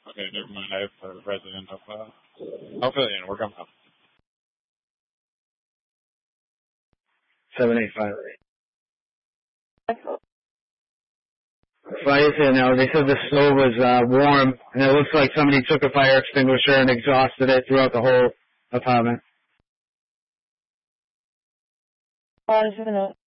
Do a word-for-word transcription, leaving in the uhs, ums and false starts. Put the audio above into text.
Okay, never mind. I have a resident of, uh, I'll fill you in. We're coming up. seven eight five. Fire said no, they said the stove was uh, warm, and it looks like somebody took a fire extinguisher and exhausted it throughout the whole apartment. Uh,